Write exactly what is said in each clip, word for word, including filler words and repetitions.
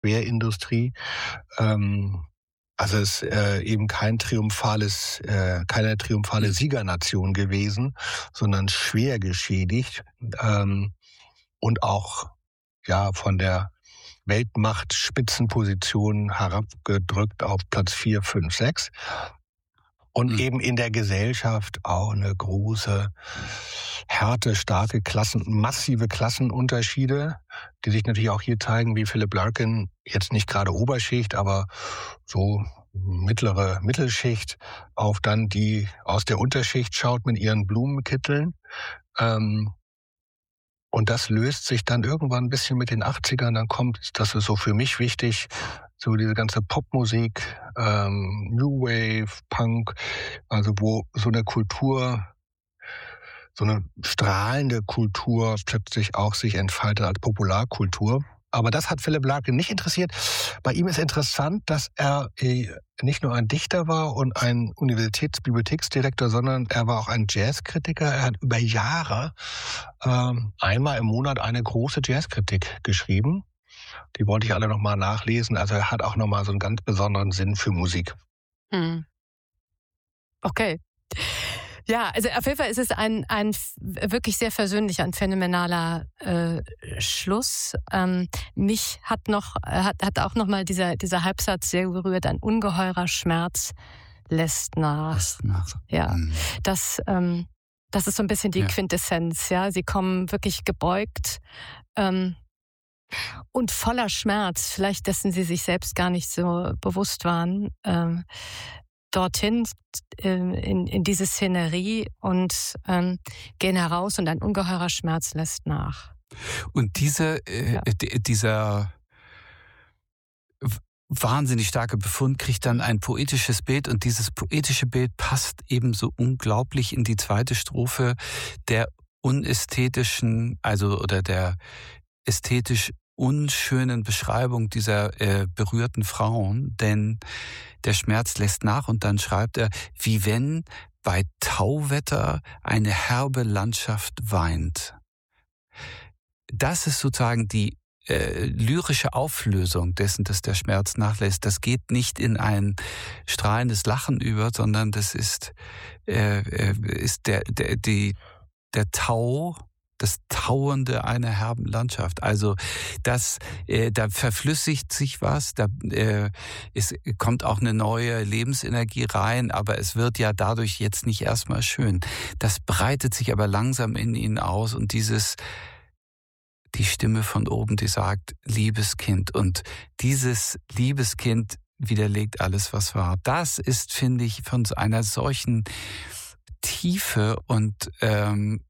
Schwerindustrie. Ähm, also es ist äh, eben kein triumphales, äh, keine triumphale Siegernation gewesen, sondern schwer geschädigt ähm, und auch ja von der Weltmacht-Spitzenposition herabgedrückt auf Platz vier, fünf, sechs. Und mhm. eben in der Gesellschaft auch eine große Härte, starke Klassen, massive Klassenunterschiede, die sich natürlich auch hier zeigen, wie Philip Larkin, jetzt nicht gerade Oberschicht, aber so mittlere Mittelschicht, auf dann die aus der Unterschicht schaut mit ihren Blumenkitteln. Ähm, und das löst sich dann irgendwann ein bisschen mit den achtzigern, dann kommt, das ist so für mich wichtig, so diese ganze Popmusik, ähm, New Wave, Punk, also wo so eine Kultur, so eine strahlende Kultur plötzlich auch sich entfaltet als Popularkultur. Aber das hat Philip Larkin nicht interessiert. Bei ihm ist interessant, dass er nicht nur ein Dichter war und ein Universitätsbibliotheksdirektor, sondern er war auch ein Jazzkritiker. Er hat über Jahre ähm, einmal im Monat eine große Jazzkritik geschrieben. Die wollte ich alle nochmal nachlesen. Also er hat auch nochmal so einen ganz besonderen Sinn für Musik. Hm. Okay. Ja, also auf jeden Fall ist es ein, ein wirklich sehr versöhnlicher, ein phänomenaler äh, Schluss. Ähm, mich hat noch, hat, hat auch nochmal dieser, dieser Halbsatz sehr berührt, ein ungeheurer Schmerz lässt nach. Lässt nach. Ja, mhm. das, ähm, das ist so ein bisschen die Ja. Quintessenz. Ja, sie kommen wirklich gebeugt ähm, und voller Schmerz, vielleicht dessen sie sich selbst gar nicht so bewusst waren, ähm, dorthin, in, in diese Szenerie und ähm, gehen heraus und ein ungeheurer Schmerz lässt nach. Und diese, äh, Ja. d- dieser w- wahnsinnig starke Befund kriegt dann ein poetisches Bild und dieses poetische Bild passt ebenso unglaublich in die zweite Strophe der unästhetischen, also oder der ästhetisch unschönen Beschreibung dieser äh, berührten Frauen, denn der Schmerz lässt nach und dann schreibt er, wie wenn bei Tauwetter eine herbe Landschaft weint. Das ist sozusagen die äh, lyrische Auflösung dessen, dass der Schmerz nachlässt. Das geht nicht in ein strahlendes Lachen über, sondern das ist, äh, äh, ist der, der, die, der Tau, das Tauende einer herben Landschaft. Also das, äh, da verflüssigt sich was, da äh, es kommt auch eine neue Lebensenergie rein, aber es wird ja dadurch jetzt nicht erstmal schön. Das breitet sich aber langsam in ihnen aus und dieses, die Stimme von oben, die sagt, liebes Kind. Und dieses liebes Kind widerlegt alles, was war. Das ist, finde ich, von so einer solchen Tiefe und ähm,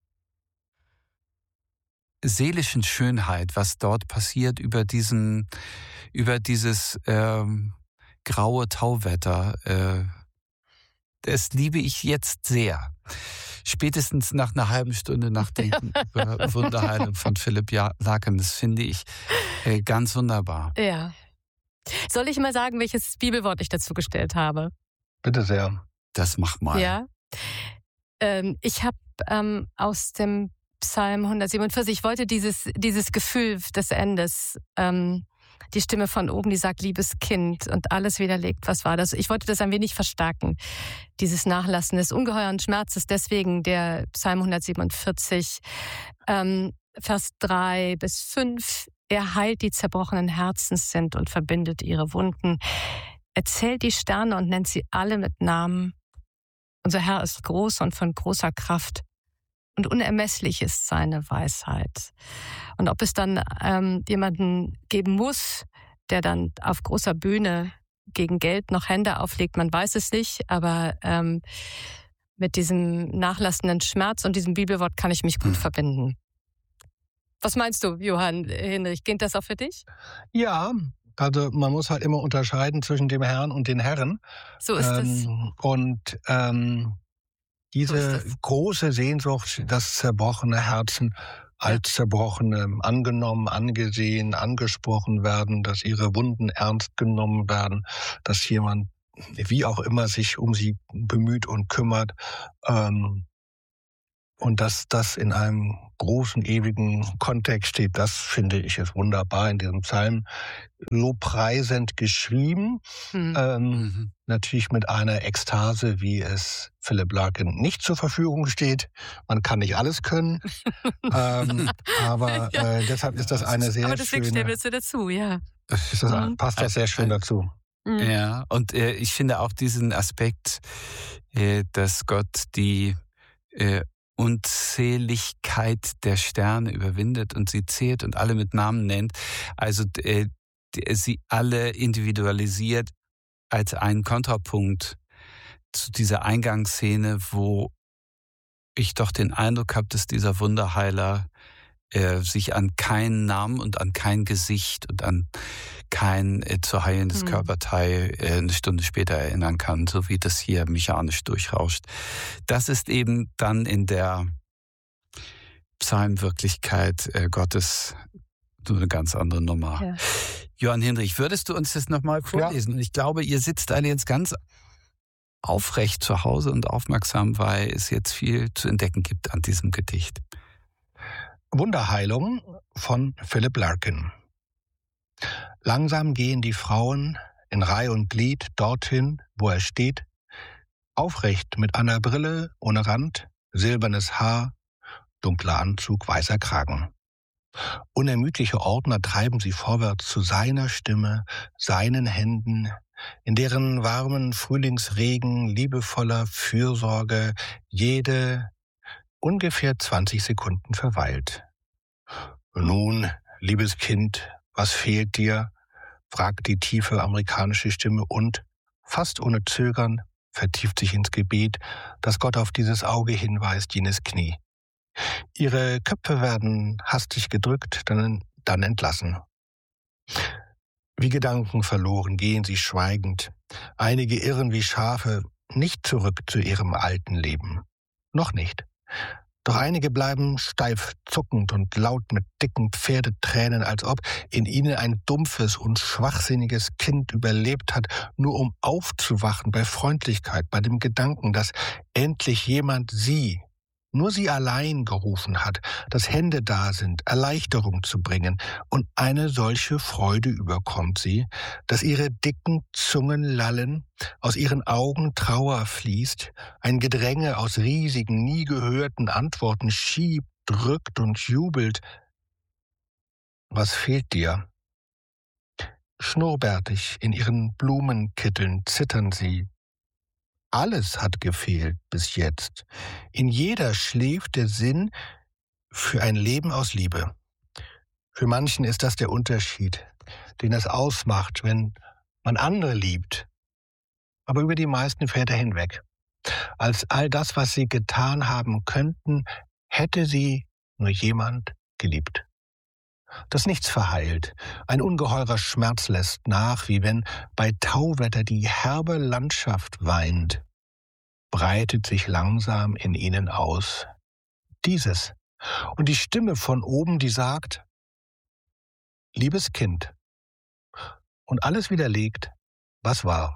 seelischen Schönheit, was dort passiert über diesen, über dieses ähm, graue Tauwetter. Äh, das liebe ich jetzt sehr. Spätestens nach einer halben Stunde Nachdenken über Wunderheilung von Philip Larkin. Das finde ich äh, ganz wunderbar. Ja. Soll ich mal sagen, welches Bibelwort ich dazu gestellt habe? Bitte sehr. Das mach mal. Ja. Ähm, ich habe ähm, aus dem Psalm hundertsiebenundvierzig, ich wollte dieses, dieses Gefühl des Endes, ähm, die Stimme von oben, die sagt, liebes Kind und alles widerlegt, was war das? Ich wollte das ein wenig verstärken, dieses Nachlassen des ungeheuren Schmerzes. Deswegen der Psalm hundertsiebenundvierzig, ähm, Vers drei bis fünf. Er heilt die zerbrochenen Herzens sind und verbindet ihre Wunden. Er zählt die Sterne und nennt sie alle mit Namen. Unser Herr ist groß und von großer Kraft. Und unermesslich ist seine Weisheit. Und ob es dann ähm, jemanden geben muss, der dann auf großer Bühne gegen Geld noch Hände auflegt, man weiß es nicht. Aber ähm, mit diesem nachlassenden Schmerz und diesem Bibelwort kann ich mich gut mhm. verbinden. Was meinst du, Johann Hinrich? Gilt das auch für dich? Ja, also man muss halt immer unterscheiden zwischen dem Herrn und den Herren. So ist es. Ähm, und ähm, diese so große Sehnsucht, das zerbrochene Herzen als zerbrochene angenommen, angesehen, angesprochen werden, dass ihre Wunden ernst genommen werden, dass jemand, wie auch immer, sich um sie bemüht und kümmert. Ähm, Und dass das in einem großen, ewigen Kontext steht, das finde ich ist wunderbar in diesem Psalm. Lobpreisend geschrieben, mhm. ähm, mhm. natürlich mit einer Ekstase, wie es Philip Larkin nicht zur Verfügung steht. Man kann nicht alles können, ähm, aber ja. äh, deshalb ist das eine sehr schöne... Aber deswegen stellen wir es dazu, ja. Ist das, mhm. Passt das sehr schön dazu. Mhm. Ja, und äh, ich finde auch diesen Aspekt, äh, dass Gott die äh, Unzähligkeit der Sterne überwindet und sie zählt und alle mit Namen nennt. Also äh, sie alle individualisiert als einen Kontrapunkt zu dieser Eingangsszene, wo ich doch den Eindruck habe, dass dieser Wunderheiler äh, sich an keinen Namen und an kein Gesicht und an kein äh, zu heilendes mhm. Körperteil äh, eine Stunde später erinnern kann, so wie das hier mechanisch durchrauscht. Das ist eben dann in der Psalmwirklichkeit äh, Gottes so eine ganz andere Nummer. Ja. Johann Hinrich, würdest du uns das nochmal vorlesen? Ja. Und ich glaube, ihr sitzt alle jetzt ganz aufrecht zu Hause und aufmerksam, weil es jetzt viel zu entdecken gibt an diesem Gedicht. Wunderheilung von Philip Larkin. Langsam gehen die Frauen in Reih und Glied dorthin, wo er steht, aufrecht mit einer Brille ohne Rand, silbernes Haar, dunkler Anzug, weißer Kragen. Unermüdliche Ordner treiben sie vorwärts zu seiner Stimme, seinen Händen, in deren warmen Frühlingsregen liebevoller Fürsorge jede ungefähr zwanzig Sekunden verweilt. Nun, liebes Kind, was fehlt dir? Fragt die tiefe amerikanische Stimme und, fast ohne Zögern, vertieft sich ins Gebet, das Gott auf dieses Auge hinweist, jenes Knie. Ihre Köpfe werden hastig gedrückt, dann, dann entlassen. Wie Gedanken verloren gehen sie schweigend. Einige irren wie Schafe nicht zurück zu ihrem alten Leben. Noch nicht. Doch einige bleiben steif zuckend und laut mit dicken Pferdetränen, als ob in ihnen ein dumpfes und schwachsinniges Kind überlebt hat, nur um aufzuwachen bei Freundlichkeit, bei dem Gedanken, dass endlich jemand sie, nur sie allein gerufen hat, dass Hände da sind, Erleichterung zu bringen. Und eine solche Freude überkommt sie, dass ihre dicken Zungen lallen, aus ihren Augen Trauer fließt, ein Gedränge aus riesigen, nie gehörten Antworten schiebt, drückt und jubelt. Was fehlt dir? Schnurrbärtig in ihren Blumenkitteln zittern sie. Alles hat gefehlt bis jetzt. In jeder schläft der Sinn für ein Leben aus Liebe. Für manchen ist das der Unterschied, den es ausmacht, wenn man andere liebt. Aber über die meisten fährt er hinweg. Als all das, was sie getan haben könnten, hätte sie nur jemand geliebt. Das nichts verheilt. Ein ungeheurer Schmerz lässt nach, wie wenn bei Tauwetter die herbe Landschaft weint, breitet sich langsam in ihnen aus. Dieses. Und die Stimme von oben, die sagt, liebes Kind, und alles widerlegt, was war.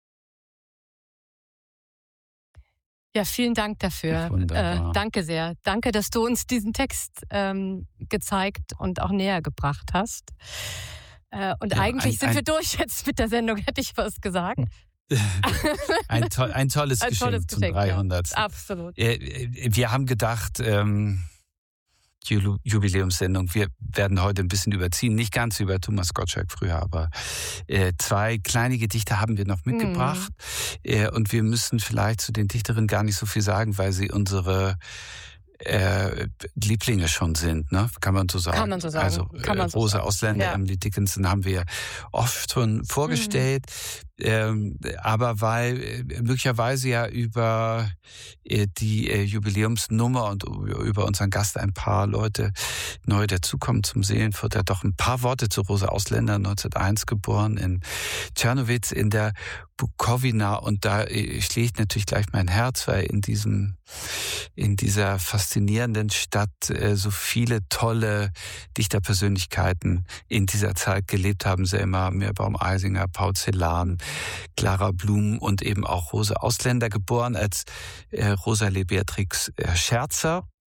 Ja, vielen Dank dafür. Äh, danke sehr. Danke, dass du uns diesen Text ähm, gezeigt und auch näher gebracht hast. Äh, und ja, eigentlich ein, sind ein, wir durch jetzt mit der Sendung, hätte ich was gesagt. ein, to- ein tolles ein Geschenk tolles zum Geschenk, dreihundertsten. Ja, absolut. Wir haben gedacht, ähm, Jubiläumssendung. Wir werden heute ein bisschen überziehen, nicht ganz über Thomas Gottschalk früher, aber äh, zwei kleine Gedichte haben wir noch mitgebracht. Mhm. Äh, und wir müssen vielleicht zu den Dichterinnen gar nicht so viel sagen, weil sie unsere äh, Lieblinge schon sind, ne? Kann man so sagen. Kann man so sagen. Also Kann man äh, so Rosa sagen. Ausländer, Ja. Emily Dickinson haben wir oft schon vorgestellt. Mhm. Ähm, aber weil äh, möglicherweise ja über äh, die äh, Jubiläumsnummer und über unseren Gast ein paar Leute neu dazukommen zum Seelenfutter, doch ein paar Worte zu Rosa Ausländer, neunzehnhunderteins geboren in Czernowitz in der Bukowina, und da äh, schlägt natürlich gleich mein Herz, weil in diesem in dieser faszinierenden Stadt äh, so viele tolle Dichterpersönlichkeiten in dieser Zeit gelebt haben. Selma Meerbaum-Eisinger, Paul Celan, Clara Blum und eben auch Rosa Ausländer, geboren als äh, Rosalie Beatrix äh, Scherzer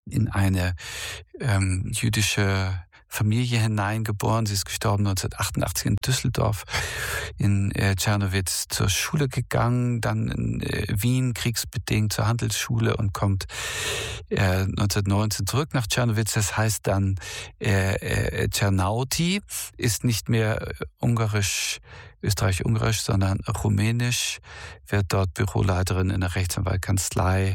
in eine ähm, jüdische Familie hineingeboren. Sie ist gestorben neunzehnhundertachtundachtzig in Düsseldorf, in äh, Czernowitz zur Schule gegangen, dann in äh, Wien kriegsbedingt zur Handelsschule und kommt äh, neunzehnhundertneunzehn zurück nach Czernowitz. Das heißt dann äh, äh, Czernauti, ist nicht mehr äh, ungarisch, österreich-ungarisch, sondern rumänisch, wird dort Büroleiterin in der Rechtsanwaltkanzlei,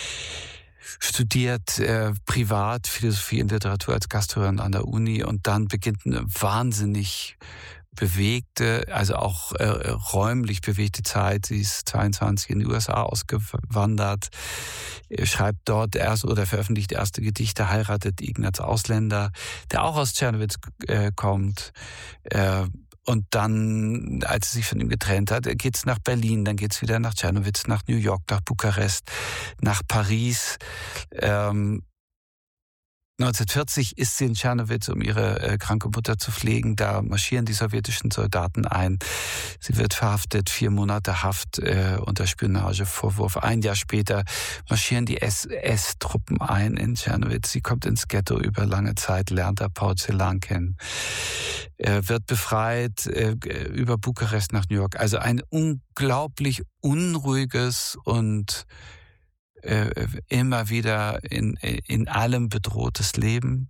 studiert äh, privat Philosophie und Literatur als Gasthörerin an der Uni und dann beginnt eine wahnsinnig bewegte, also auch äh, räumlich bewegte Zeit. Sie ist zweiundzwanzig in die U S A ausgewandert, schreibt dort erst oder veröffentlicht erste Gedichte, heiratet Ignaz Ausländer, der auch aus Czernowitz äh, kommt. Äh, Und dann, als sie sich von ihm getrennt hat, geht's nach Berlin, dann geht's wieder nach Czernowitz, nach New York, nach Bukarest, nach Paris. Ähm, neunzehnhundertvierzig ist sie in Czernowitz, um ihre äh, kranke Mutter zu pflegen. Da marschieren die sowjetischen Soldaten ein. Sie wird verhaftet, vier Monate Haft äh, unter Spionagevorwurf. Ein Jahr später marschieren die S S-Truppen ein in Czernowitz. Sie kommt ins Ghetto über lange Zeit, lernt da Paul Celan kennen. Er wird befreit äh, über Bukarest nach New York. Also ein unglaublich unruhiges und äh, immer wieder in, in allem bedrohtes Leben.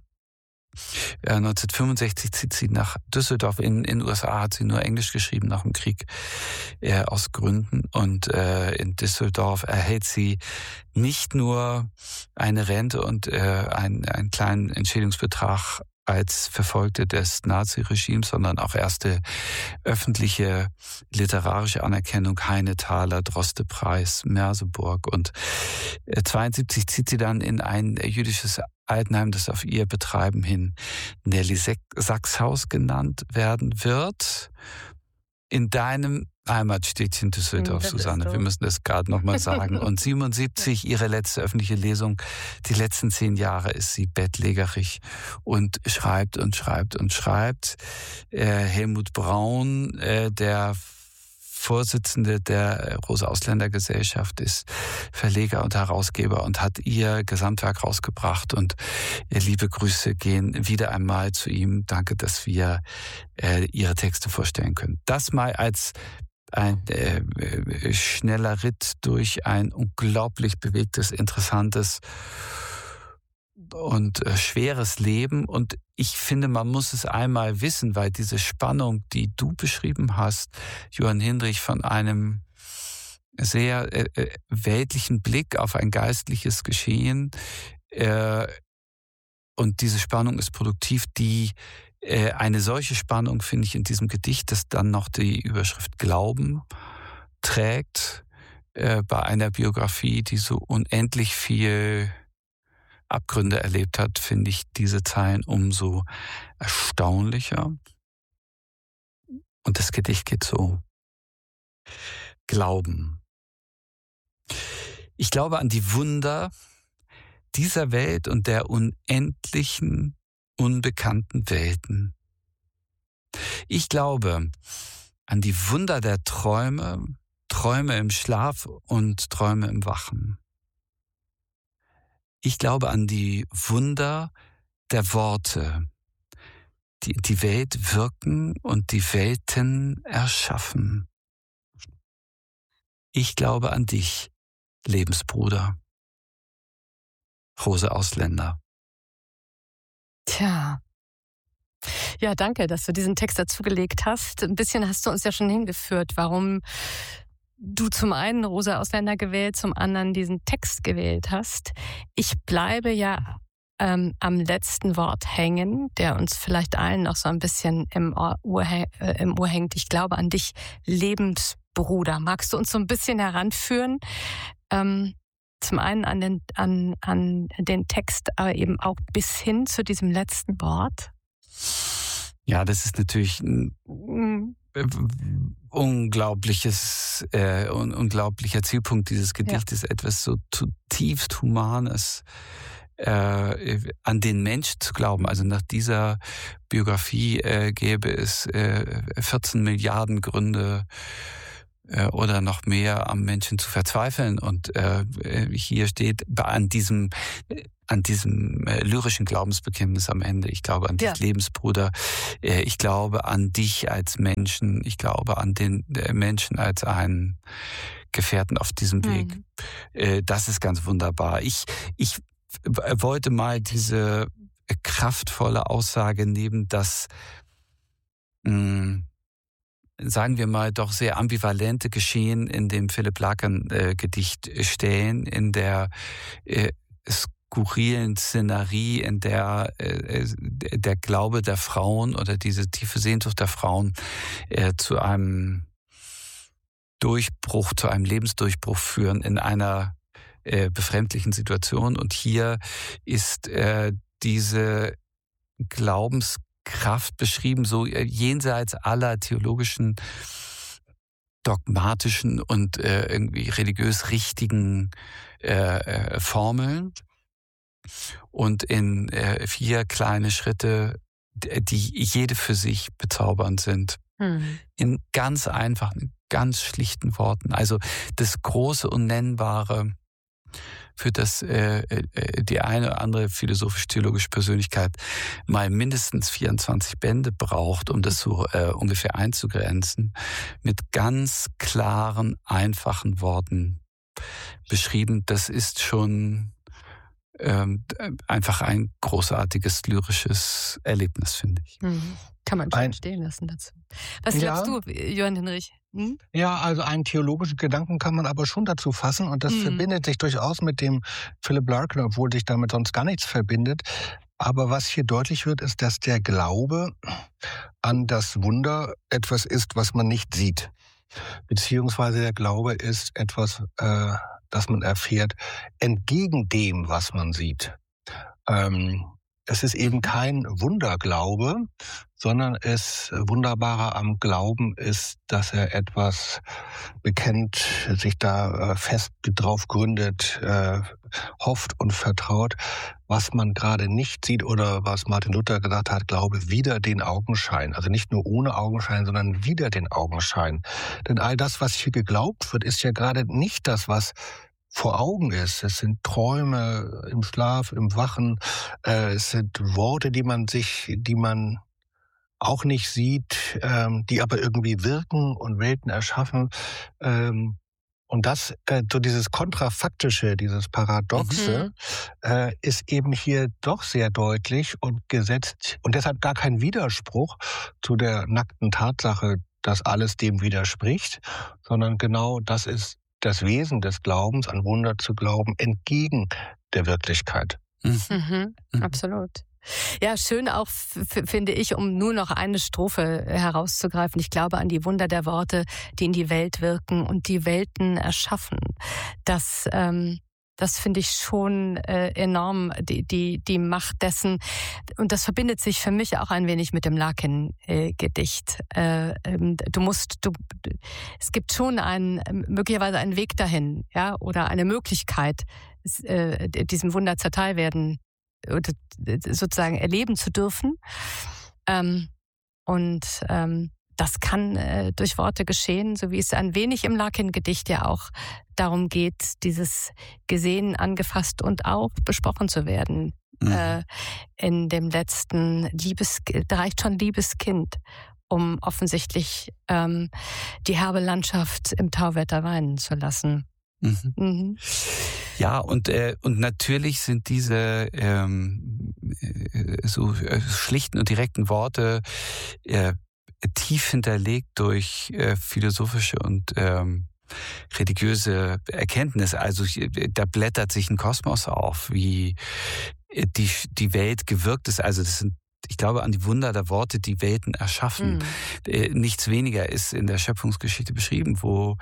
Äh, neunzehnhundertfünfundsechzig zieht sie nach Düsseldorf. In den U S A hat sie nur Englisch geschrieben nach dem Krieg, äh, aus Gründen. Und äh, in Düsseldorf erhält sie nicht nur eine Rente und äh, einen, einen kleinen Entschädigungsbetrag als Verfolgte des Naziregimes, sondern auch erste öffentliche literarische Anerkennung, Heinethaler, Droste-Preis, Merseburg. Und zweiundsiebzig zieht sie dann in ein jüdisches Altenheim, das auf ihr Betreiben hin Nelly-Sachs-Haus genannt werden wird. In deinem Heimatstädtchen Düsseldorf, das Susanne, wir müssen das gerade nochmal sagen. Und siebenundsiebzig, ihre letzte öffentliche Lesung, die letzten zehn Jahre ist sie bettlägerig und schreibt und schreibt und schreibt. Äh, Helmut Braun, äh, der Vorsitzende der Rosa-Ausländer-Gesellschaft, ist Verleger und Herausgeber und hat ihr Gesamtwerk rausgebracht. Und äh, liebe Grüße gehen wieder einmal zu ihm. Danke, dass wir äh, ihre Texte vorstellen können. Das mal als ein äh, schneller Ritt durch ein unglaublich bewegtes, interessantes und äh, schweres Leben. Und ich finde, man muss es einmal wissen, weil diese Spannung, die du beschrieben hast, Johann Hindrich, von einem sehr äh, weltlichen Blick auf ein geistliches Geschehen, äh, und diese Spannung ist produktiv, die äh, eine solche Spannung finde ich in diesem Gedicht, das dann noch die Überschrift Glauben trägt, äh, bei einer Biografie, die so unendlich viel Abgründe erlebt hat, finde ich diese Zeilen umso erstaunlicher. Und das Gedicht geht so. Glauben. Ich glaube an die Wunder dieser Welt und der unendlichen, unbekannten Welten. Ich glaube an die Wunder der Träume, Träume im Schlaf und Träume im Wachen. Ich glaube an die Wunder der Worte, die die Welt wirken und die Welten erschaffen. Ich glaube an dich, Lebensbruder. Rosa Ausländer. Tja. Ja, danke, dass du diesen Text dazugelegt hast. Ein bisschen hast du uns ja schon hingeführt, warum du zum einen Rosa Ausländer gewählt, zum anderen diesen Text gewählt hast. Ich bleibe ja ähm, am letzten Wort hängen, der uns vielleicht allen noch so ein bisschen im Ohr, äh, im Ohr hängt. Ich glaube an dich, Lebensbruder. Magst du uns so ein bisschen heranführen? Ähm, zum einen an den, an, an den Text, aber eben auch bis hin zu diesem letzten Wort? Ja, das ist natürlich ein unglaubliches, äh, un- unglaublicher Zielpunkt dieses Gedichtes, ja. Etwas so zutiefst Humanes, äh, an den Mensch zu glauben. Also nach dieser Biografie äh, gäbe es äh, vierzehn Milliarden Gründe, äh, oder noch mehr am Menschen zu verzweifeln. Und äh, hier steht an diesem an diesem äh, lyrischen Glaubensbekenntnis am Ende, ich glaube an dich, ja. Lebensbruder, äh, ich glaube an dich als Menschen, ich glaube an den äh, Menschen als einen Gefährten auf diesem mhm. Weg. Äh, das ist ganz wunderbar. Ich, ich wollte mal diese kraftvolle Aussage neben das, mh, sagen wir mal, doch sehr ambivalente Geschehen in dem Philipp Lacan-Gedicht äh, stellen, in der äh, skurrilen Szenerie, in der äh, der Glaube der Frauen oder diese tiefe Sehnsucht der Frauen äh, zu einem Durchbruch, zu einem Lebensdurchbruch führen in einer äh, befremdlichen Situation. Und hier ist äh, diese Glaubenskraft beschrieben, so äh, jenseits aller theologischen, dogmatischen und äh, irgendwie religiös richtigen äh, äh, Formeln. Und in äh, vier kleine Schritte, die jede für sich bezaubernd sind. Hm. In ganz einfachen, ganz schlichten Worten. Also das große Unnennbare, für das äh, äh, die eine oder andere philosophisch-theologische Persönlichkeit mal mindestens vierundzwanzig Bände braucht, um das so äh, ungefähr einzugrenzen, mit ganz klaren, einfachen Worten beschrieben. Das ist schon ähm, einfach ein großartiges lyrisches Erlebnis, finde ich. Mhm. Kann man schon stehen lassen dazu. Was ja. glaubst du, Johann Hinrich? Hm? Ja, also einen theologischen Gedanken kann man aber schon dazu fassen und das hm. verbindet sich durchaus mit dem Philipp Larkin, obwohl sich damit sonst gar nichts verbindet. Aber was hier deutlich wird, ist, dass der Glaube an das Wunder etwas ist, was man nicht sieht. Beziehungsweise der Glaube ist etwas, äh, das man erfährt, entgegen dem, was man sieht. Ähm, Es ist eben kein Wunderglaube, sondern es Wunderbare am Glauben ist, dass er etwas bekennt, sich da fest drauf gründet, äh, hofft und vertraut, was man gerade nicht sieht oder was Martin Luther gesagt hat, Glaube wider den Augenschein. Also nicht nur ohne Augenschein, sondern wider den Augenschein. Denn all das, was hier geglaubt wird, ist ja gerade nicht das, was vor Augen ist. Es sind Träume im Schlaf, im Wachen. Äh, es sind Worte, die man sich, die man auch nicht sieht, ähm, die aber irgendwie wirken und Welten erschaffen. Ähm, und das, äh, so dieses Kontrafaktische, dieses Paradoxe, mhm. äh, ist eben hier doch sehr deutlich und gesetzt und deshalb gar kein Widerspruch zu der nackten Tatsache, dass alles dem widerspricht, sondern genau das ist das Wesen des Glaubens, an Wunder zu glauben, entgegen der Wirklichkeit. Mhm, mhm. Absolut. Ja, schön auch, f- finde ich, um nur noch eine Strophe herauszugreifen. Ich glaube an die Wunder der Worte, die in die Welt wirken und die Welten erschaffen. Das, ähm, das finde ich schon äh, enorm, die, die, die Macht dessen. Und das verbindet sich für mich auch ein wenig mit dem Larkin-Gedicht. Äh, ähm, du musst, du, es gibt schon einen, möglicherweise einen Weg dahin, ja, oder eine Möglichkeit, äh, diesem Wunder zuteil werden, oder sozusagen erleben zu dürfen. Ähm, und ähm, das kann äh, durch Worte geschehen, so wie es ein wenig im Larkin-Gedicht ja auch darum geht, dieses gesehen, angefasst und auch besprochen zu werden. Mhm. Äh, in dem letzten Liebes, da reicht schon Liebeskind, um offensichtlich ähm, die herbe Landschaft im Tauwetter weinen zu lassen. Mhm. Mhm. Ja, und äh, und natürlich sind diese ähm, äh, so äh, schlichten und direkten Worte äh, tief hinterlegt durch äh, philosophische und ähm, religiöse Erkenntnis. Also da blättert sich ein Kosmos auf, wie die die Welt gewirkt ist. Also das sind, ich glaube an die Wunder der Worte, die Welten erschaffen. Mhm. Nichts weniger ist in der Schöpfungsgeschichte beschrieben, wo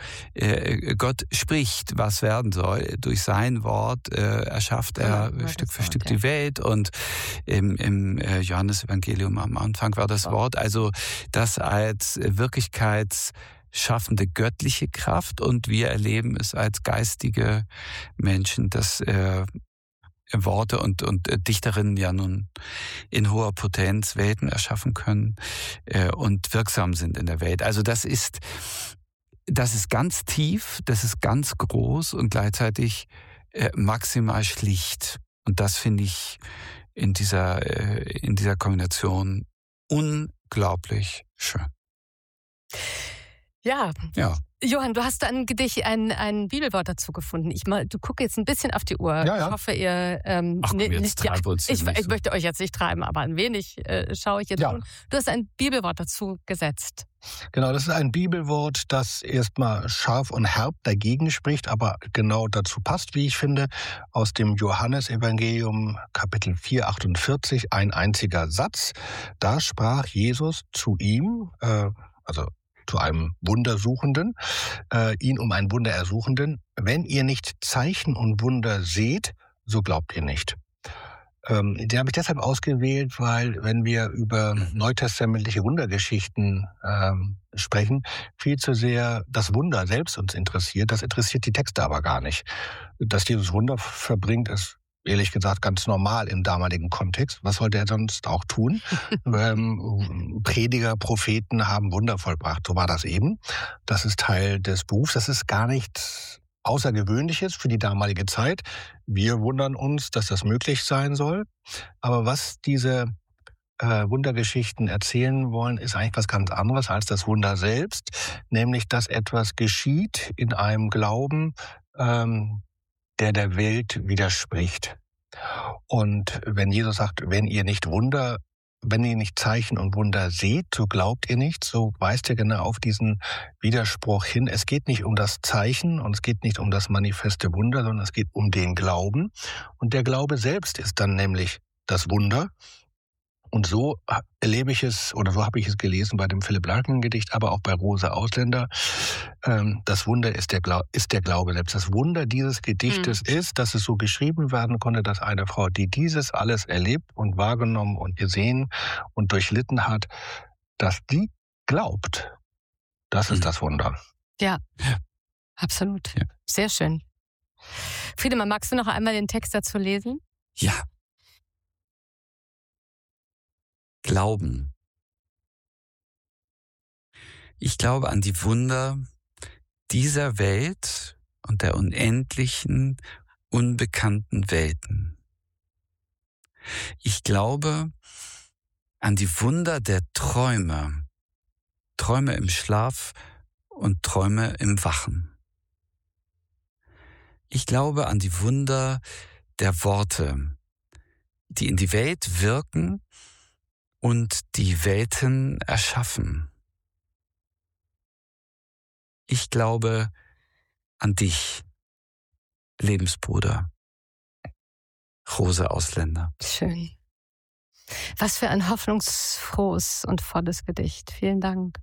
Gott spricht, was werden soll. Durch sein Wort erschafft er ja, Stück für Wort, Stück ja. die Welt. Und im, im Johannesevangelium am Anfang war das wow. Wort. Also das als wirklichkeitsschaffende göttliche Kraft, und wir erleben es als geistige Menschen, dass äh, Worte und, und Dichterinnen ja nun in hoher Potenz Welten erschaffen können äh, und wirksam sind in der Welt. Also das ist das ist ganz tief, das ist ganz groß und gleichzeitig äh, maximal schlicht. Und das finde ich in dieser, äh, in dieser Kombination unglaublich schön. Ja. Ja. Johann, du hast ein Gedicht, ein, ein Bibelwort dazu gefunden. Ich mal, du guckst jetzt ein bisschen auf die Uhr. Ja, ja. Ich hoffe, ihr... Ähm, Ach komm, jetzt nicht, treiben wir uns ich, nicht ich so. möchte euch jetzt nicht treiben, aber ein wenig äh, schaue ich jetzt Ja. schon. Du hast ein Bibelwort dazu gesetzt. Genau, das ist ein Bibelwort, das erstmal scharf und herb dagegen spricht, aber genau dazu passt, wie ich finde, aus dem Johannesevangelium Kapitel vier, achtundvierzig, ein einziger Satz. Da sprach Jesus zu ihm, äh, also zu einem Wundersuchenden, äh, ihn um ein Wunder ersuchenden, wenn ihr nicht Zeichen und Wunder seht, so glaubt ihr nicht. Ähm, den habe ich deshalb ausgewählt, weil wenn wir über neutestamentliche Wundergeschichten ähm, sprechen, viel zu sehr das Wunder selbst uns interessiert. Das interessiert die Texte aber gar nicht. Dass Jesus Wunder verbringt, ist ehrlich gesagt ganz normal im damaligen Kontext. Was sollte er sonst auch tun? ähm, Prediger, Propheten haben Wunder vollbracht. So war das eben. Das ist Teil des Berufs. Das ist gar nichts Außergewöhnliches für die damalige Zeit. Wir wundern uns, dass das möglich sein soll. Aber was diese äh, Wundergeschichten erzählen wollen, ist eigentlich was ganz anderes als das Wunder selbst. Nämlich, dass etwas geschieht in einem Glauben, ähm, der der Welt widerspricht. Und wenn Jesus sagt, wenn ihr nicht Wunder, wenn ihr nicht Zeichen und Wunder seht, so glaubt ihr nicht, so weist er genau auf diesen Widerspruch hin. Es geht nicht um das Zeichen und es geht nicht um das manifeste Wunder, sondern es geht um den Glauben. Und der Glaube selbst ist dann nämlich das Wunder. Und so erlebe ich es, oder so habe ich es gelesen bei dem Philipp Larkin-Gedicht, aber auch bei Rosa Ausländer. Ähm, das Wunder ist der, Glau- ist der Glaube selbst. Das Wunder dieses Gedichtes mhm. ist, dass es so geschrieben werden konnte, dass eine Frau, die dieses alles erlebt und wahrgenommen und gesehen und durchlitten hat, dass die glaubt. Das ist mhm. das Wunder. Ja, absolut. Ja. Sehr schön. Friedemann, magst du noch einmal den Text dazu lesen? Ja. Glauben. Ich glaube an die Wunder dieser Welt und der unendlichen, unbekannten Welten. Ich glaube an die Wunder der Träume, Träume im Schlaf und Träume im Wachen. Ich glaube an die Wunder der Worte, die in die Welt wirken und die Welten erschaffen. Ich glaube an dich, Lebensbruder, Rosa Ausländer. Schön. Was für ein hoffnungsfrohes und volles Gedicht. Vielen Dank.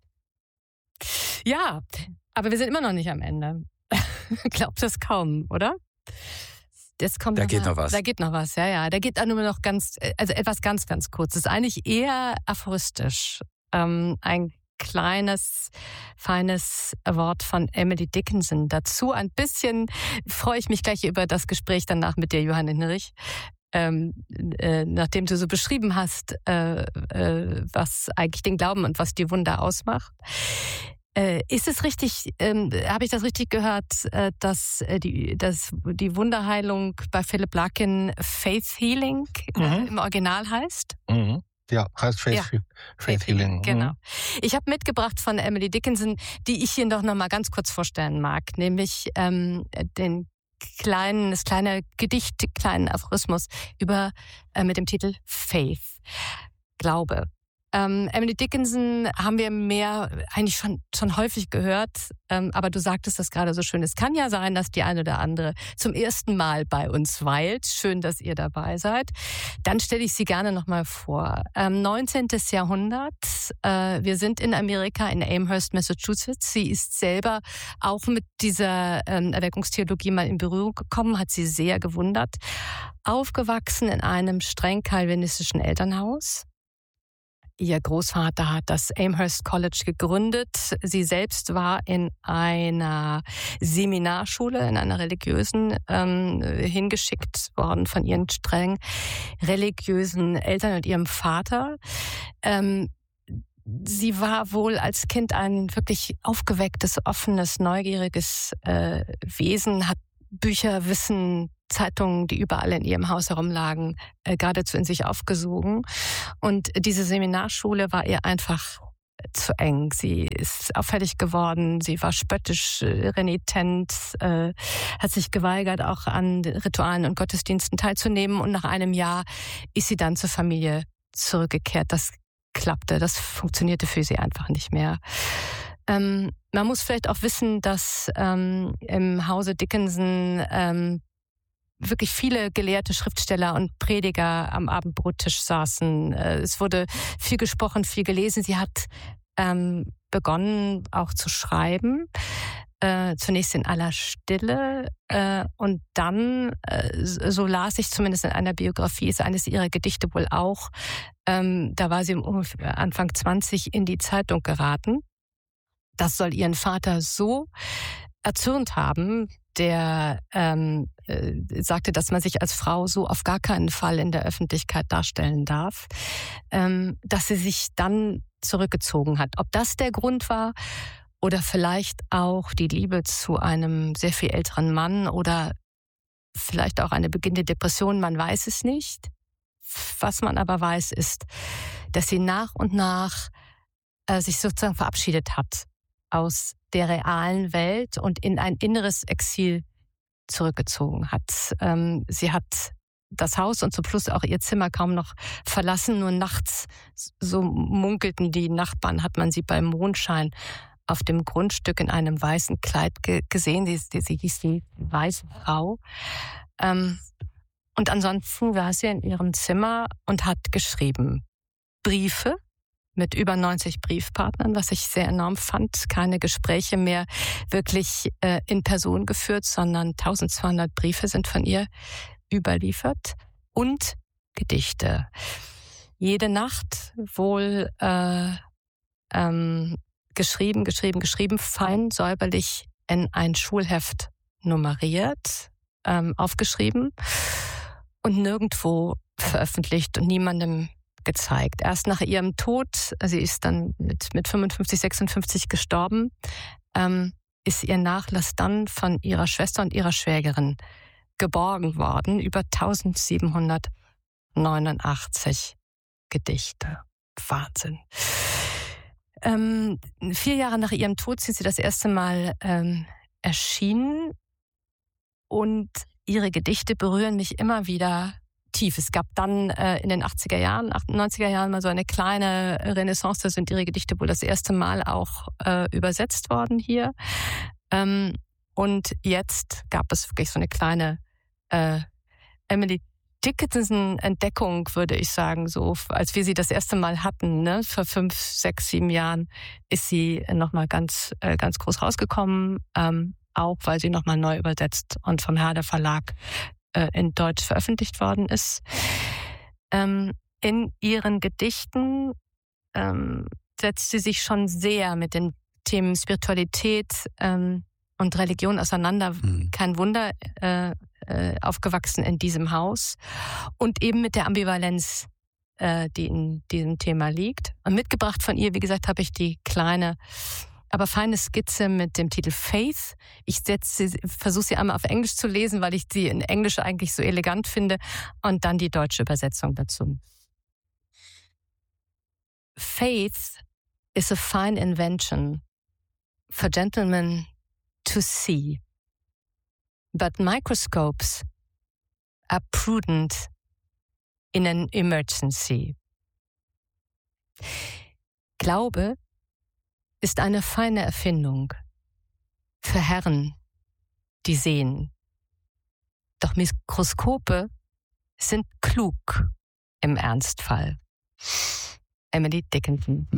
Ja, aber wir sind immer noch nicht am Ende. Glaubt das kaum, oder? Das kommt da noch geht mal, noch was. Da geht noch was, ja, ja. Da geht auch nur noch ganz, also etwas ganz, ganz kurz. Das ist eigentlich eher aphoristisch. Ähm, ein kleines, feines Wort von Emily Dickinson. Dazu ein bisschen freue ich mich gleich über das Gespräch danach mit dir, Johann Hinrich. Ähm, äh, nachdem du so beschrieben hast, äh, äh, was eigentlich den Glauben und was die Wunder ausmacht. Äh, ist es richtig, ähm, habe ich das richtig gehört, äh, dass, äh, die, dass die Wunderheilung bei Philipp Larkin Faith Healing äh, mhm. im Original heißt? Mhm. Ja, heißt Faith, ja. Faith, Faith Healing. Healing. Genau. Ich habe mitgebracht von Emily Dickinson, die ich hier doch noch mal ganz kurz vorstellen mag, nämlich ähm, den kleinen, das kleine Gedicht, kleinen Aphorismus über äh, mit dem Titel Faith, Glaube. Ähm, Emily Dickinson haben wir mehr eigentlich schon schon häufig gehört, ähm, aber du sagtest das gerade so schön. Es kann ja sein, dass die eine oder andere zum ersten Mal bei uns weilt. Schön, dass ihr dabei seid. Dann stelle ich sie gerne noch mal vor. Ähm, neunzehnten. Jahrhundert. Äh, wir sind in Amerika, in Amherst, Massachusetts. Sie ist selber auch mit dieser ähm, Erweckungstheologie mal in Berührung gekommen, hat sie sehr gewundert. Aufgewachsen in einem streng calvinistischen Elternhaus. Ihr Großvater hat das Amherst College gegründet. Sie selbst war in einer Seminarschule, in einer religiösen, ähm, hingeschickt worden von ihren streng religiösen Eltern und ihrem Vater. Ähm, sie war wohl als Kind ein wirklich aufgewecktes, offenes, neugieriges äh, Wesen, hat Bücher, Wissen, Zeitungen, die überall in ihrem Haus herumlagen, äh, geradezu in sich aufgesogen. Und diese Seminarschule war ihr einfach zu eng. Sie ist auffällig geworden, sie war spöttisch, renitent, äh, hat sich geweigert, auch an Ritualen und Gottesdiensten teilzunehmen. Und nach einem Jahr ist sie dann zur Familie zurückgekehrt. Das klappte, das funktionierte für sie einfach nicht mehr. Ähm, man muss vielleicht auch wissen, dass ähm, im Hause Dickinson ähm, wirklich viele gelehrte Schriftsteller und Prediger am Abendbrottisch saßen. Es wurde viel gesprochen, viel gelesen. Sie hat ähm, begonnen auch zu schreiben, äh, zunächst in aller Stille äh, und dann, äh, so las ich zumindest in einer Biografie, ist eines ihrer Gedichte wohl auch, ähm, da war sie Anfang zwanzig in die Zeitung geraten. Das soll ihren Vater so erzürnt haben, der ähm, äh, sagte, dass man sich als Frau so auf gar keinen Fall in der Öffentlichkeit darstellen darf, ähm, dass sie sich dann zurückgezogen hat. Ob das der Grund war oder vielleicht auch die Liebe zu einem sehr viel älteren Mann oder vielleicht auch eine beginnende Depression, man weiß es nicht. Was man aber weiß, ist, dass sie nach und nach äh, sich sozusagen verabschiedet hat aus der realen Welt und in ein inneres Exil zurückgezogen hat. Ähm, sie hat das Haus und zum Schluss auch ihr Zimmer kaum noch verlassen. Nur nachts, so munkelten die Nachbarn, hat man sie beim Mondschein auf dem Grundstück in einem weißen Kleid ge- gesehen. Sie, sie, sie hieß die weiße Frau. Ähm, und ansonsten war sie in ihrem Zimmer und hat geschrieben. Briefe mit über neunzig Briefpartnern, was ich sehr enorm fand. Keine Gespräche mehr wirklich äh, in Person geführt, sondern eintausendzweihundert Briefe sind von ihr überliefert. Und Gedichte. Jede Nacht wohl äh, ähm, geschrieben, geschrieben, geschrieben, fein säuberlich in ein Schulheft nummeriert, ähm, aufgeschrieben und nirgendwo veröffentlicht und niemandem gezeigt. Erst nach ihrem Tod, sie ist dann mit, mit fünfundfünfzig, sechsundfünfzig gestorben, ähm, ist ihr Nachlass dann von ihrer Schwester und ihrer Schwägerin geborgen worden, über eintausendsiebenhundertneunundachtzig Gedichte. Wahnsinn. Ähm, vier Jahre nach ihrem Tod sind sie das erste Mal ähm, erschienen und ihre Gedichte berühren mich immer wieder tief. Es gab dann äh, in den achtziger Jahren, neunziger Jahren mal so eine kleine Renaissance, da sind ihre Gedichte wohl das erste Mal auch äh, übersetzt worden hier. Ähm, und jetzt gab es wirklich so eine kleine äh, Emily Dickinson-Entdeckung, würde ich sagen, so als wir sie das erste Mal hatten, ne, vor fünf, sechs, sieben Jahren, ist sie nochmal ganz, äh, ganz groß rausgekommen, ähm, auch weil sie nochmal neu übersetzt und vom Herder Verlag in Deutsch veröffentlicht worden ist. Ähm, in ihren Gedichten ähm, setzt sie sich schon sehr mit den Themen Spiritualität ähm, und Religion auseinander. Mhm. Kein Wunder, äh, äh, aufgewachsen in diesem Haus. Und eben mit der Ambivalenz, äh, die in diesem Thema liegt. Und mitgebracht von ihr, wie gesagt, habe ich die kleine aber feine Skizze mit dem Titel Faith. Ich versuche sie einmal auf Englisch zu lesen, weil ich sie in Englisch eigentlich so elegant finde, und dann die deutsche Übersetzung dazu. Faith is a fine invention for gentlemen to see, but microscopes are prudent in an emergency. Glaube ist eine feine Erfindung für Herren, die sehen. Doch Mikroskope sind klug im Ernstfall. Emily Dickinson.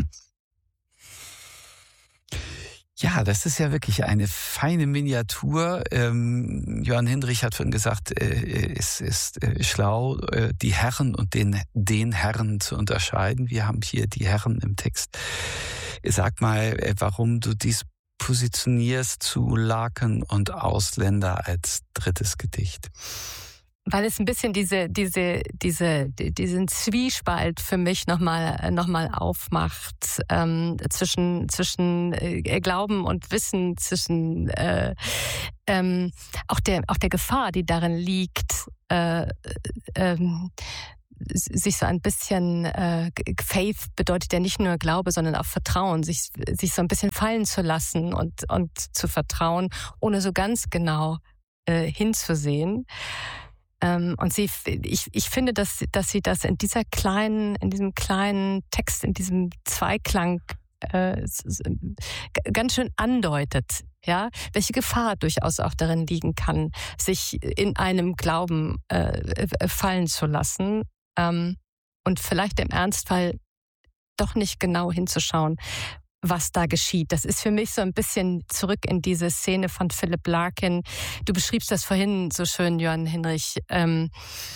Ja, das ist ja wirklich eine feine Miniatur. Ähm, Johann Hindrich hat vorhin gesagt, äh, es ist äh, schlau, äh, die Herren und den, den Herren zu unterscheiden. Wir haben hier die Herren im Text. Sag mal, äh, warum du dies positionierst zu Laken und Ausländer als drittes Gedicht. weil es ein bisschen diese, diese, diese, diesen Zwiespalt für mich nochmal, nochmal aufmacht, ähm, zwischen, zwischen äh, Glauben und Wissen, zwischen äh, ähm, auch der, auch der Gefahr, die darin liegt, äh, ähm, sich so ein bisschen, äh, Faith bedeutet ja nicht nur Glaube, sondern auch Vertrauen, sich, sich so ein bisschen fallen zu lassen und, und zu vertrauen, ohne so ganz genau äh, hinzusehen. Ähm, und sie, ich, ich finde, dass, dass sie das in dieser kleinen, in diesem kleinen Text, in diesem Zweiklang äh, ganz schön andeutet, ja, welche Gefahr durchaus auch darin liegen kann, sich in einem Glauben äh, fallen zu lassen ähm, und vielleicht im Ernstfall doch nicht genau hinzuschauen, was da geschieht. Das ist für mich so ein bisschen zurück in diese Szene von Philip Larkin. Du beschriebst das vorhin so schön, Jörn Hinrich. Ähm,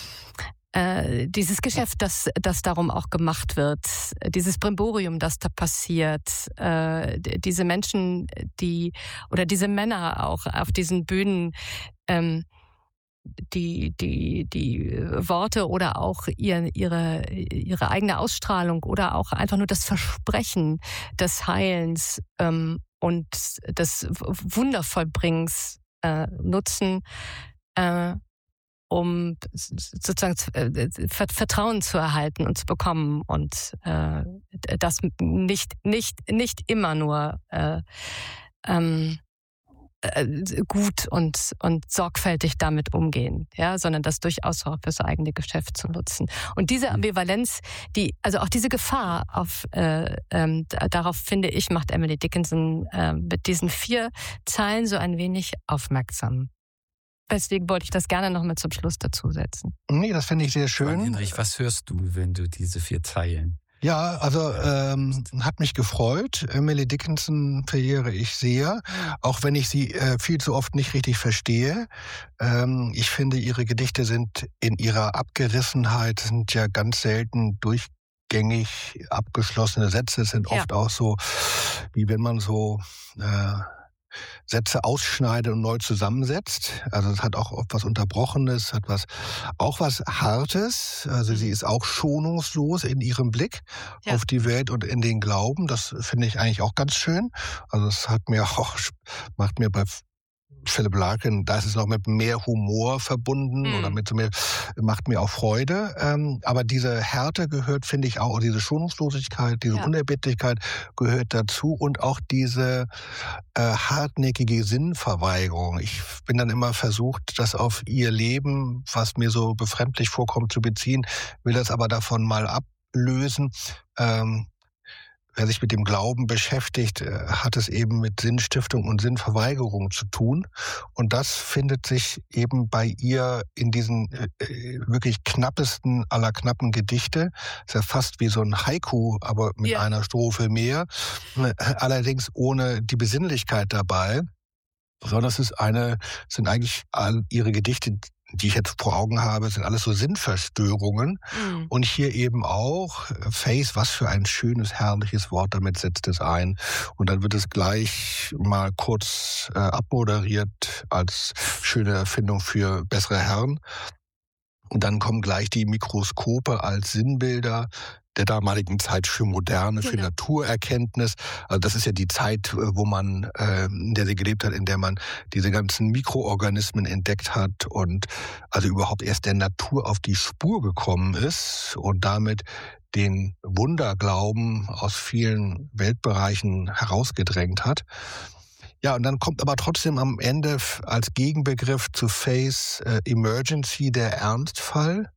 äh, dieses Geschäft, das, das darum auch gemacht wird, dieses Brimborium, das da passiert, äh, diese Menschen, die oder diese Männer auch auf diesen Bühnen, ähm, die, die, die Worte oder auch ihr, ihre, ihre eigene Ausstrahlung oder auch einfach nur das Versprechen des Heilens ähm, und des Wundervollbringens äh, nutzen, äh, um sozusagen äh, Vertrauen zu erhalten und zu bekommen und äh, das nicht, nicht, nicht immer nur äh, ähm, gut und, und sorgfältig damit umgehen, ja, sondern das durchaus auch fürs eigene Geschäft zu nutzen. Und diese Ambivalenz, die, also auch diese Gefahr auf, äh, ähm, darauf finde ich, macht Emily Dickinson äh, mit diesen vier Zeilen so ein wenig aufmerksam. Deswegen wollte ich das gerne noch mal zum Schluss dazu setzen. Nee, das finde ich sehr schön. Hinrich, was hörst du, wenn du diese vier Zeilen? Ja, also ähm, hat mich gefreut. Emily Dickinson verehre ich sehr, auch wenn ich sie äh, viel zu oft nicht richtig verstehe. Ähm, ich finde, ihre Gedichte sind in ihrer Abgerissenheit, sind ja ganz selten durchgängig abgeschlossene Sätze. Es sind oft ja. auch so, wie wenn man so äh, Sätze ausschneidet und neu zusammensetzt. Also es hat auch was Unterbrochenes, hat was auch was Hartes. Also sie ist auch schonungslos in ihrem Blick ja. auf die Welt und in den Glauben. Das finde ich eigentlich auch ganz schön. Also es hat mir auch, macht mir bei Philip Larkin, da ist es noch mit mehr Humor verbunden mhm. oder mit mehr, macht mir auch Freude. Ähm, aber diese Härte gehört, finde ich auch, diese Schonungslosigkeit, diese ja. Unerbittlichkeit gehört dazu und auch diese äh, hartnäckige Sinnverweigerung. Ich bin dann immer versucht, das auf ihr Leben, was mir so befremdlich vorkommt, zu beziehen, will das aber davon mal ablösen. Ähm, Wer sich mit dem Glauben beschäftigt, hat es eben mit Sinnstiftung und Sinnverweigerung zu tun. Und das findet sich eben bei ihr in diesen äh, wirklich knappesten aller knappen Gedichte. Ist ja fast wie so ein Haiku, aber mit ja. einer Strophe mehr. Allerdings ohne die Besinnlichkeit dabei. Sondern es ist eine, sind eigentlich all ihre Gedichte, die ich jetzt vor Augen habe, sind alles so Sinnverstörungen. Mhm. Und hier eben auch, Faith, was für ein schönes, herrliches Wort, damit setzt es ein. Und dann wird es gleich mal kurz äh, abmoderiert als schöne Erfindung für bessere Herren. Und dann kommen gleich die Mikroskope als Sinnbilder der damaligen Zeit für Moderne, genau. für Naturerkenntnis. Also das ist ja die Zeit, wo man, äh, in der sie gelebt hat, in der man diese ganzen Mikroorganismen entdeckt hat und also überhaupt erst der Natur auf die Spur gekommen ist und damit den Wunderglauben aus vielen Weltbereichen herausgedrängt hat. Ja, und dann kommt aber trotzdem am Ende als Gegenbegriff zu Faith äh, Emergency der Ernstfall.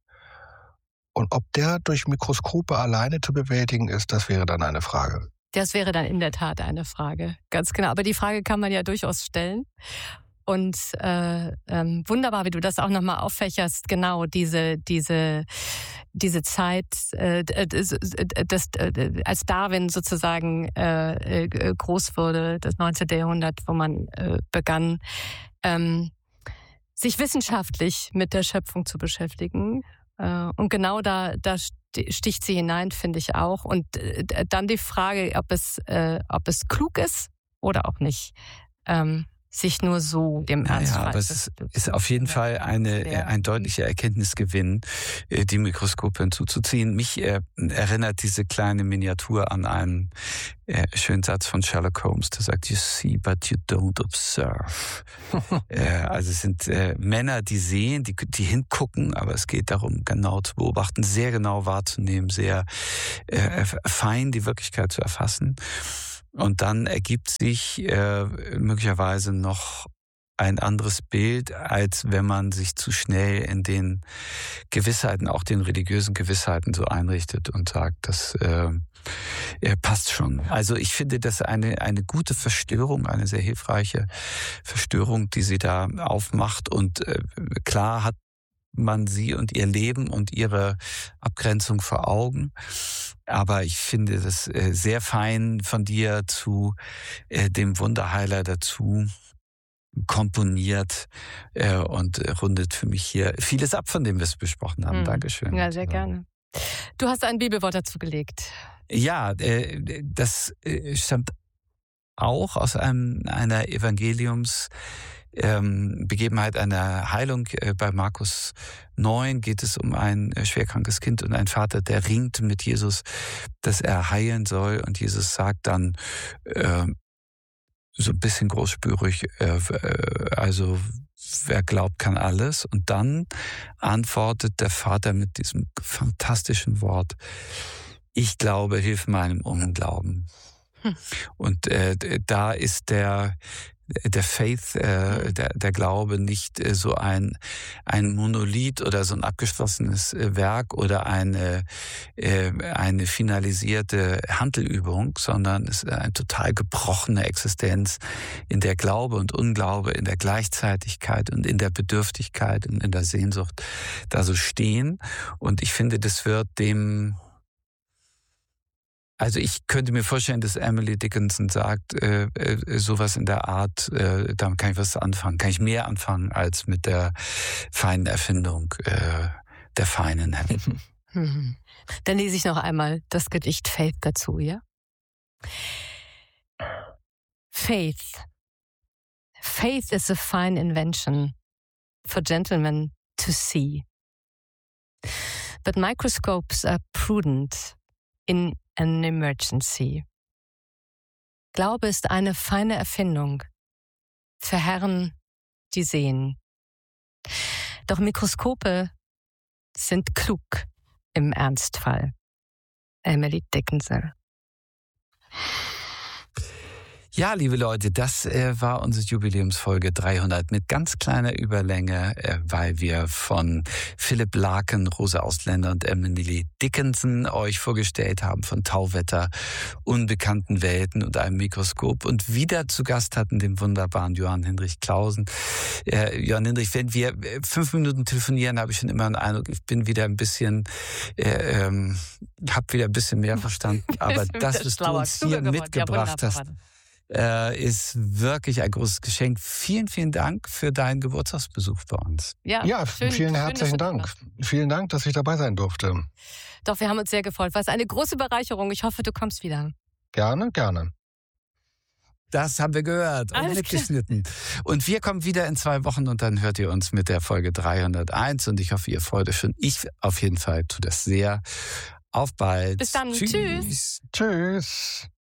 Und ob der durch Mikroskope alleine zu bewältigen ist, das wäre dann eine Frage. Das wäre dann in der Tat eine Frage, ganz genau. Aber die Frage kann man ja durchaus stellen. Und äh, ähm, wunderbar, wie du das auch nochmal auffächerst, genau diese diese diese Zeit, äh, das, das, äh, als Darwin sozusagen äh, groß wurde, das neunzehnte Jahrhundert, wo man äh, begann, ähm, sich wissenschaftlich mit der Schöpfung zu beschäftigen. Und genau da, da sticht sie hinein, finde ich auch. Und dann die Frage, ob es, äh, ob es klug ist oder auch nicht. Ähm, sich nur so dem Ernst Ja, aber es ist, ist auf jeden Fall eine, ein deutlicher Erkenntnisgewinn, die Mikroskope hinzuzuziehen. Mich äh, erinnert diese kleine Miniatur an einen äh, schönen Satz von Sherlock Holmes, der sagt, you see, but you don't observe. äh, also es sind äh, Männer, die sehen, die, die hingucken, aber es geht darum, genau zu beobachten, sehr genau wahrzunehmen, sehr äh, fein die Wirklichkeit zu erfassen. Und dann ergibt sich äh, möglicherweise noch ein anderes Bild, als wenn man sich zu schnell in den Gewissheiten, auch den religiösen Gewissheiten so einrichtet und sagt, das äh, passt schon. Also ich finde das eine, eine gute Verstörung, eine sehr hilfreiche Verstörung, die sie da aufmacht. Und äh, klar hat man sie und ihr Leben und ihre Abgrenzung vor Augen. Aber ich finde das äh, sehr fein von dir zu äh, dem Wunderheiler dazu komponiert äh, und rundet für mich hier vieles ab, von dem wir es besprochen haben. Mhm. Dankeschön. Ja, sehr gerne. Du hast ein Bibelwort dazu gelegt. Ja, äh, das äh, stammt auch aus einem, einer Evangeliums Ähm, Begebenheit einer Heilung. Äh, bei Markus neun geht es um ein äh, schwerkrankes Kind und ein Vater, der ringt mit Jesus, dass er heilen soll. Und Jesus sagt dann äh, so ein bisschen großspurig, äh, also wer glaubt, kann alles. Und dann antwortet der Vater mit diesem fantastischen Wort, ich glaube, hilf meinem Unglauben. Hm. Und äh, da ist der der Faith, äh, der, der Glaube nicht äh, so ein, ein Monolith oder so ein abgeschlossenes äh, Werk oder eine, äh, eine finalisierte Handelübung, sondern es ist eine total gebrochene Existenz, in der Glaube und Unglaube in der Gleichzeitigkeit und in der Bedürftigkeit und in der Sehnsucht da so stehen. Und ich finde, das wird dem... Also ich könnte mir vorstellen, dass Emily Dickinson sagt, äh, äh, sowas in der Art, äh, damit kann ich was anfangen, kann ich mehr anfangen als mit der feinen Erfindung äh, der feinen Hände. Mhm. Dann lese ich noch einmal das Gedicht Faith dazu, ja? Faith. Faith is a fine invention for gentlemen to see. But microscopes are prudent in an emergency. Glaube ist eine feine Erfindung für Herren, die sehen. Doch Mikroskope sind klug im Ernstfall. Emily Dickinson. Ja, liebe Leute, das äh, war unsere Jubiläumsfolge dreihundert mit ganz kleiner Überlänge, äh, weil wir von Philipp Laken, Rosa Ausländer und Emily Dickinson euch vorgestellt haben von Tauwetter, unbekannten Welten und einem Mikroskop und wieder zu Gast hatten den wunderbaren Johann Hinrich Clausen. Äh, Johann Hinrich, wenn wir fünf Minuten telefonieren, habe ich schon immer einen Eindruck, ich bin wieder ein bisschen, äh, ähm, habe wieder ein bisschen mehr verstanden, aber das, was du uns hier mitgebracht hast, Äh, ist wirklich ein großes Geschenk. Vielen, vielen Dank für deinen Geburtstagsbesuch bei uns. Ja, ja schön, vielen herzlichen Dank. Vielen Dank, dass ich dabei sein durfte. Doch, wir haben uns sehr gefreut. War eine große Bereicherung. Ich hoffe, du kommst wieder. Gerne, gerne. Das haben wir gehört und mitgeschnitten. Und wir kommen wieder in zwei Wochen und dann hört ihr uns mit der Folge dreihunderteins und ich hoffe, ihr freut euch schon. Ich auf jeden Fall tue das sehr. Auf bald. Bis dann. Tschüss. Tschüss.